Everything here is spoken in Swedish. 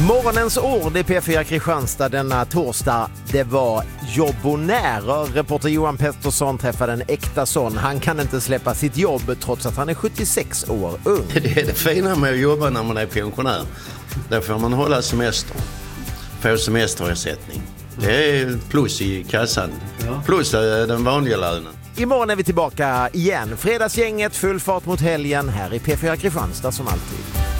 Morgonens ord i P4 Kristianstad denna torsdag, det var jobbonärer. Reporter Johan Pettersson träffade en äkta son. Han kan inte släppa sitt jobb trots att han är 76 år ung. Det är det fina med att jobba när man är pensionär. Där får man hålla semester. Få semesterersättning. Det är plus i kassan. Plus den vanliga lönen. Imorgon är vi tillbaka igen. Fredagsgänget, full fart mot helgen här i P4 Kristianstad som alltid.